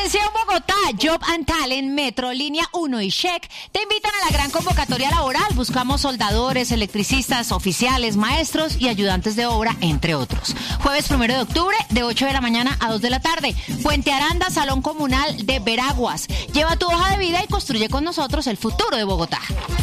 Atención Bogotá, Job and Talent, Metro, Línea 1 y Check te invitan a la gran convocatoria laboral. Buscamos soldadores, electricistas, oficiales, maestros y ayudantes de obra, entre otros. Jueves 1 de octubre, de 8 de la mañana a 2 de la tarde. Puente Aranda, Salón Comunal de Veraguas. Lleva tu hoja de vida y construye con nosotros el futuro de Bogotá.